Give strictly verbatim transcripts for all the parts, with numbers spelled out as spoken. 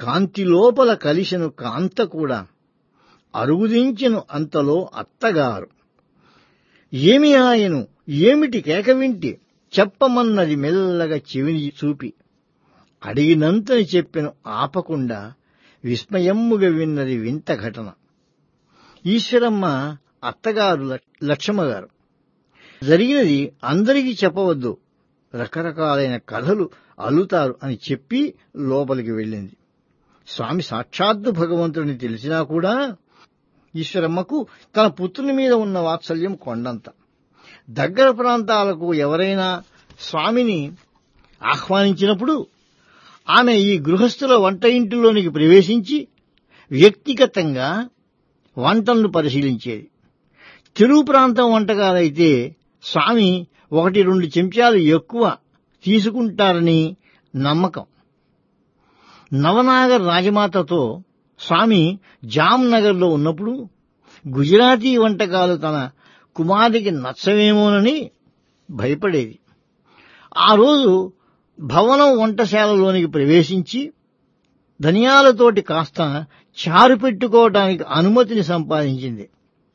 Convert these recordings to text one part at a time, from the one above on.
కాంతి లోపల కలిసెను కాంత కూడా అరుగుదించెను అంతలో అత్తగారు. ఏమి ఆయను, ఏమిటి కేక వింటి, చెప్పమన్నది మెల్లగా చెవిని చూపి. అడిగినంతని చెప్పెను ఆపకుండా, విస్మయమ్ముగా విన్నది వింత ఘటన. ఈశ్వరమ్మ అత్తగారు లక్ష్మగారు. జరిగినది అందరికీ చెప్పవద్దు, రకరకాలైన కథలు అల్లుతారు అని చెప్పి లోపలికి వెళ్ళింది. స్వామి సాక్షాత్తు భగవంతుడిని తెలిసినా కూడా ఈశ్వరమ్మకు తన పుత్రుని మీద ఉన్న వాత్సల్యం కొండంత. దగ్గర ప్రాంతాలకు ఎవరైనా స్వామిని ఆహ్వానించినప్పుడు ఆమె ఈ గృహస్థుల వంట ఇంటిలోనికి ప్రవేశించి వ్యక్తిగతంగా వంటలను పరిశీలించేది. తెలుగు ప్రాంతం వంటకాలైతే స్వామి ఒకటి రెండు చెంచాలు ఎక్కువ తీసుకుంటారని నమ్మకం. నవనాగర్ రాజమాతతో స్వామి జామ్నగర్లో ఉన్నప్పుడు గుజరాతీ వంటకాలు తన కుమారుడికి నచ్చవేమోనని భయపడేది. ఆ రోజు భవనం వంటశాలలోనికి ప్రవేశించి ధనియాలతోటి కాస్త చారు పెట్టుకోవటానికి అనుమతిని సంపాదించింది.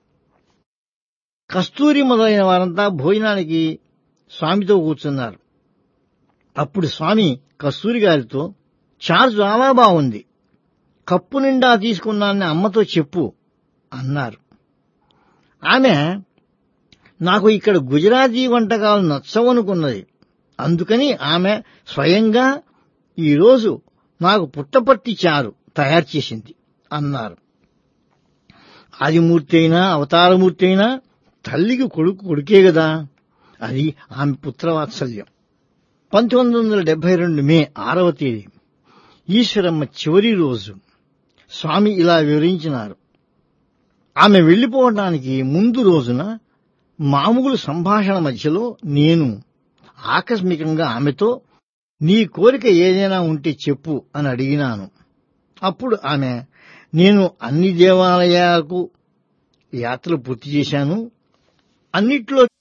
కస్తూరి మొదలైన వారంతా భోజనానికి స్వామితో కూర్చున్నారు. అప్పుడు స్వామి కస్తూరి గారితో, చారు చాలా బాగుంది, కప్పు నిండా తీసుకున్నానని అమ్మతో చెప్పు అన్నారు. ఆమె, నాకు ఇక్కడ గుజరాతీ వంటకాలు నచ్చవనుకున్నది, అందుకని ఆమె స్వయంగా ఈరోజు నాకు పుట్టపర్తి చారు తయారు చేసింది అన్నారు. ఆదిమూర్తి అయినా అవతారమూర్తి అయినా తల్లికి కొడుకు కొడుకే గదా, అది ఆమె పుత్రవాత్సల్యం. పంతొమ్మిది వందల డెబ్బై రెండు మే ఆరవ తేదీ ఈశ్వరమ్మ చివరి రోజు. స్వామి ఇలా వివరించినారు. ఆమె వెళ్లిపోవడానికి ముందు రోజున మామూలు సంభాషణ మధ్యలో నేను ఆకస్మికంగా ఆమెతో, నీ కోరిక ఏదైనా ఉంటే చెప్పు అని అడిగినాను. అప్పుడు ఆమె, నేను అన్ని దేవాలయాలకు యాత్రలు పూర్తి చేశాను, అన్నిట్లో